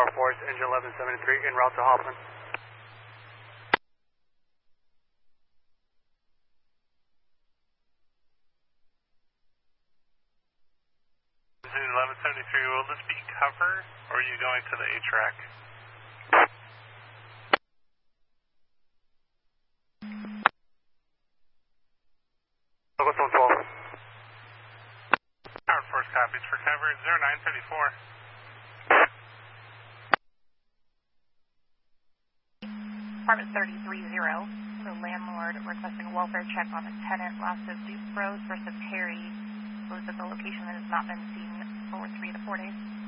Force, engine 1173, en route to Hoffman. Engine 1173, will this be cover, or are you going to the H-rack? Local 12. Howard Force copies for cover, 0934. Apartment 330, the landlord requesting a welfare check on a tenant, last of Duke Rose versus Harry, who is at the location that has not been seen for 3 to 4 days.